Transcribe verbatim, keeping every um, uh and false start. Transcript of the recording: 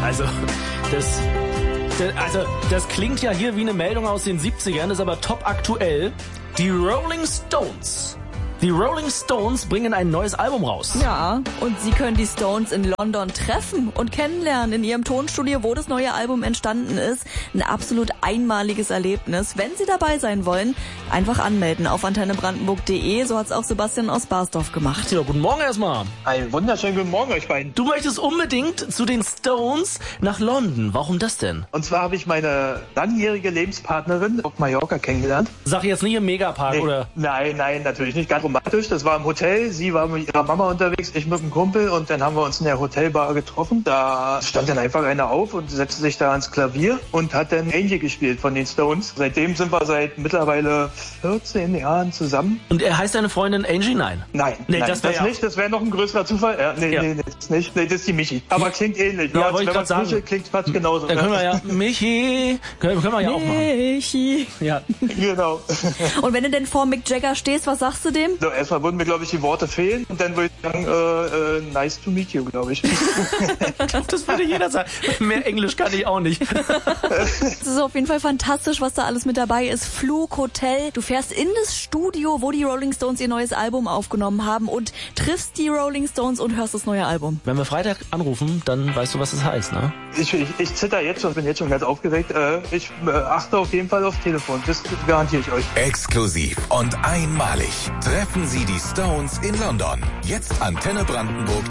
Also, das, das, also, das klingt ja hier wie eine Meldung aus den siebzigern, ist aber top aktuell. Die Rolling Stones. Die Rolling Stones bringen ein neues Album raus. Ja, und Sie können die Stones in London treffen und kennenlernen in ihrem Tonstudio, wo das neue Album entstanden ist. Ein absolut einmaliges Erlebnis. Wenn Sie dabei sein wollen, einfach anmelden auf antenne brandenburg punkt de. So hat's auch Sebastian aus Barsdorf gemacht. Ja, guten Morgen erstmal. Einen wunderschönen guten Morgen euch beiden. Du möchtest unbedingt zu den Stones nach London. Warum das denn? Und zwar habe ich meine langjährige Lebenspartnerin auf Mallorca kennengelernt. Sag jetzt nicht im Megapark, Nee, oder? Nein, nein, natürlich nicht. Ganz romantisch. Das war im Hotel. Sie war mit ihrer Mama unterwegs, ich mit einem Kumpel. Und dann haben wir uns in der Hotelbar getroffen. Da stand dann einfach einer auf und setzte sich da ans Klavier und hat dann Angie gespielt von den Stones. Seitdem sind wir seit mittlerweile vierzehn Jahren zusammen. Und er heißt deine Freundin Angie? Nein. Nein, Nee, nein das das, wär ja- nicht. Das wäre noch ein größerer Zufall. Ja, nee, Ja. nee, nee, das nicht. Nee, das ist die Michi. Aber klingt ähnlich. Ja, Ja, wollte ich wenn grad man sagen. kuschelt, klingt fast genauso. Dann können wir ne? ja, Michi, können, können wir ja auch machen. Michi. Ja. Genau. Und wenn du denn vor Mick Jagger stehst, was sagst du dem? So, erstmal würden mir, glaube ich, die Worte fehlen und dann würde ich sagen, äh, äh, nice to meet you, glaube ich. Das würde jeder sagen. Mehr Englisch kann ich auch nicht. Es ist auf jeden Fall fantastisch, was da alles mit dabei ist. Flug, Hotel. Du fährst in das Studio, wo die Rolling Stones ihr neues Album aufgenommen haben und triffst die Rolling Stones und hörst das neue Album. Wenn wir Freitag anrufen, dann weißt du, was das heißt, ne? Ich, ich, ich zitter jetzt schon, bin jetzt schon ganz aufgeregt. Äh, ich äh, achte auf jeden Fall aufs Telefon, das garantiere ich euch. Exklusiv und einmalig treffen Sie die Stones in London. Jetzt Antenne Brandenburg.